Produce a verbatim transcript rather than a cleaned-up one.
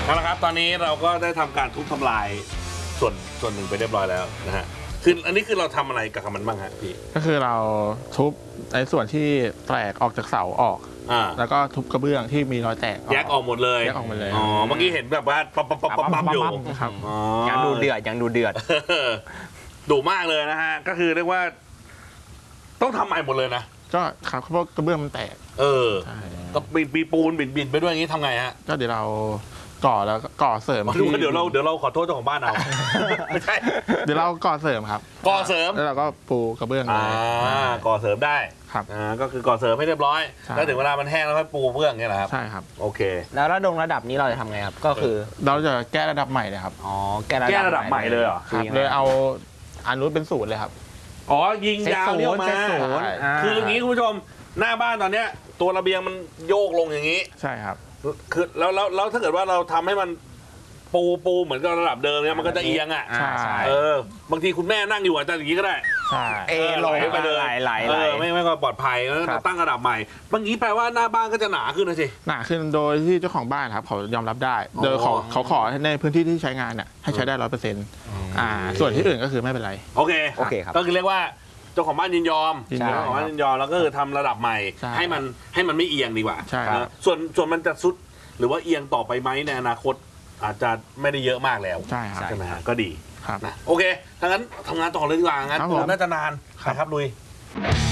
เอาละครับตอนนี้เราก็ได้ทำการทุบทำลายส่วนส่วนหนึ่งไปเรียบร้อยแล้วนะฮะคืออันนี้คือเราทำอะไรกับมันบ้างฮะพี่ก็คือเราทุบในส่วนที่แตกออกจากเสาออกอ่าแล้วก็ทุบกระเบื้องที่มีรอยแตกแยกออกหมดเลยแยกออกหมดเลยอ๋อเมื่อกี้เห็นแบบว่าปั๊บปั๊บปั๊บปั๊บอยู่ครับยังดูเดือดยังดูเดือดดุมากเลยนะฮะก็คือเรียกว่าต้องทำใหม่หมดเลยนะก็ครับเพราะกระเบื้องมันแตกเออก็ปีปูนบินบินไปด้วยอย่างนี้ทำไงฮะก็เดี๋ยวเราก่อแล้วก่อเสริมเดี๋ยวเราเดี๋ยวเราขอโทษเจ้าของบ้านเอาไม่ใช่เดี๋ยวเราก่อเสริมครับก่อเสริมแล้วเราก็ปูกระเบื้องเลยอ่าก่อเสริมได้ครับอ่าก็คือก่อเสริมให้เรียบร้อยแล้วถึงเวลามันแห้งแล้วค่อยปูเบื้องเนี่ยแหละครับใช่ครับโอเคแล้วระดงระดับนี้เราจะทำไงครับก็คือเราจะแก้ระดับใหม่เลยครับอ๋อแก้ระดับแก้ระดับใหม่เลยเหรอครับเลยเอาอันนู้นเป็นศูนย์เลยครับอ๋อยิงยาวเรียกมาคืออย่างนี้คุณผู้ชมหน้าบ้านตอนเนี้ยตัวระเบียงมันโยกลงอย่างนี้ใช่ครับคือแล้วแล้วแล้วถ้าเกิดว่าเราทำให้มันปูปูเหมือนกับระดับเดิมเนี่ยมันก็จะเอียงอ่ะใช่เออบางทีคุณแม่นั่งอยู่อาจจะอย่างนี้ก็ได้ใช่เอลอยไปเลยไหลไหลไม่ไม่ก็ปลอดภัยแล้วตั้งระดับใหม่บางทีแปลว่าหน้าบ้านก็จะหนาขึ้นนะสิหนาขึ้นโดยที่เจ้าของบ้านครับเขายอมรับได้โดยเขาเขาขอในพื้นที่ที่ใช้งานเนี่ยให้ใช้ได้ร้อยเปอร์เซ็นต์อ่าส่วนที่อื่นก็คือไม่เป็นไรโอเคโอเคครับก็คือเรียกว่าเจ้าของบ้านยินยอมเจ้าของบ้านยินยอมแล้วก็คือทำระดับใหม่ให้มันให้มันไม่เอียงดีกว่าใช่ส่วนส่วนมันจะซุดหรือว่าเอียงต่อไปไหมในอนาคตอาจจะไม่ได้เยอะมากแล้วใช่ครับใช่ไหมฮะก็ดีครับนะโอเคถ้างั้นทำงานต่อเลยดีกว่างั้นน่าจะนานครับลุย